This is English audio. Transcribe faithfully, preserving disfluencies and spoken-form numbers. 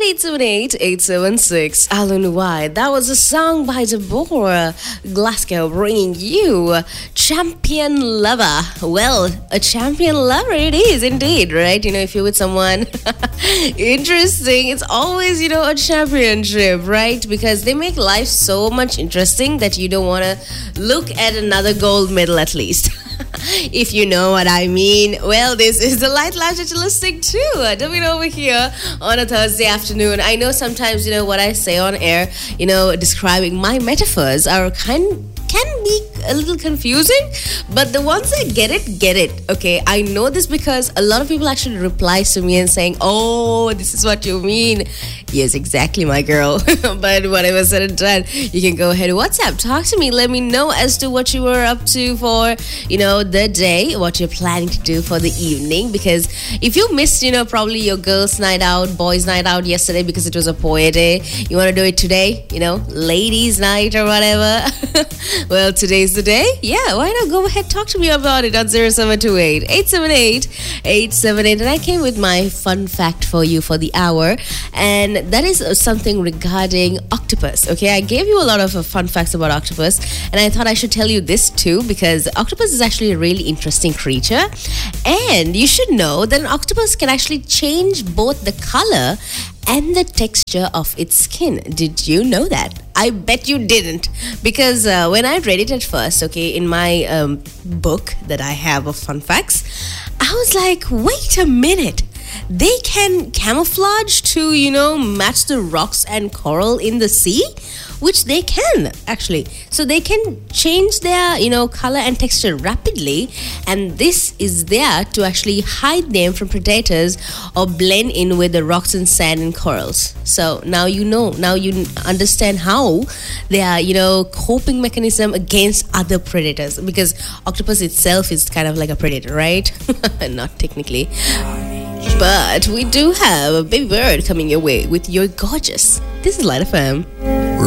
eight seven eight, eight seven six. I don't know why. That was a song by Deborah Glasgow bringing you Champion Lover. Well, a champion lover it is indeed, right? You know, if you're with someone interesting, it's always, you know, a championship, right? Because they make life so much interesting that you don't want to look at another gold medal at least. If you know what I mean. Well, this is the Light Lounge that you're listening to. Doing over here on a Thursday afternoon. I know sometimes, you know, what I say on air, you know, describing my metaphors are kind can be a little confusing, but the ones that get it, get it. Okay, I know this because a lot of people actually reply to me and saying, oh, this is what you mean. Yes, exactly, my girl. But whatever said and done, you can go ahead, WhatsApp, talk to me, let me know as to what you were up to for, you know, the day, what you're planning to do for the evening. Because if you missed, you know, probably your girls' night out, boys' night out yesterday because it was a poet day, you want to do it today, you know, ladies' night or whatever. Well, today's the day. Yeah, why not go ahead, talk to me about it on zero seven two eight, eight seven eight, eight seven eight. And I came with my fun fact for you for the hour, and that is something regarding octopus. Okay, I gave you a lot of uh, fun facts about octopus, and I thought I should tell you this too, because octopus is actually a really interesting creature, and you should know that an octopus can actually change both the color and the texture of its skin. Did you know that? I bet you didn't, because uh, when I read it at first, okay, in my um, book that I have of fun facts, I was like, wait a minute. They can camouflage to, you know, match the rocks and coral in the sea, which they can actually. So they can change their, you know, color and texture rapidly, and this is there to actually hide them from predators or blend in with the rocks and sand and corals. So now you know, now you understand how they are, you know, coping mechanism against other predators, because octopus itself is kind of like a predator, right? Not technically. But we do have a baby bird coming your way with You're Gorgeous. This is Light F M.